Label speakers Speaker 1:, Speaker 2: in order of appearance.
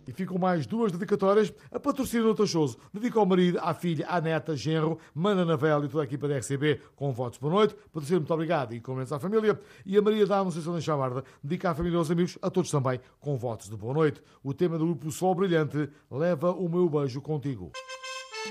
Speaker 1: E ficam mais duas dedicatórias a Patrocínio Tachoso. Dedica ao marido, à filha, à neta, genro, Mana Navel e toda a equipa da RCB com votos boa noite. Patrocínio, muito obrigado e com à família. E a Maria da Anunciação da Chamarda dedica à família e aos amigos, a todos também com votos de boa noite. O tema do grupo Sol Brilhante, Leva o meu beijo contigo.